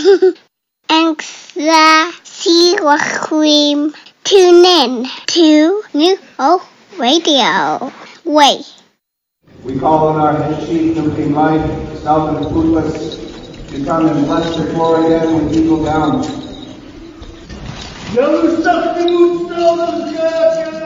Angsa Siwachim. Tune in to New Hope Radio. Wait. We call on our head chief, Nukin Mike, south of the Kutlas, to come and bless the floor again when you go down. Yellow stuff,